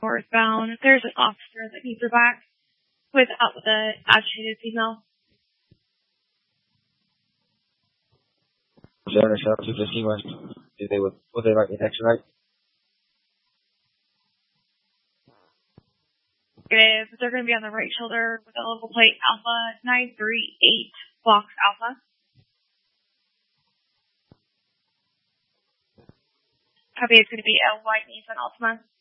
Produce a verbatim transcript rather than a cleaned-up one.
northbound. There's an officer that needs her back without the agitated female. Was there any shots of the team? Did they, were they right next to right? If they're going to be on the right shoulder with a local plate Alpha nine three eight Fox Alpha. Copy, it's going to be a white Nissan Altima.